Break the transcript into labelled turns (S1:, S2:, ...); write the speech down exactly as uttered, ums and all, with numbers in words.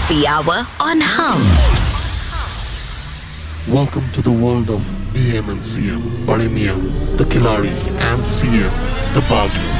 S1: Happy Hour on Hum.
S2: Welcome to the world of B M and C M. Bade Miyan, the Khiladi, and C M, the Baghi.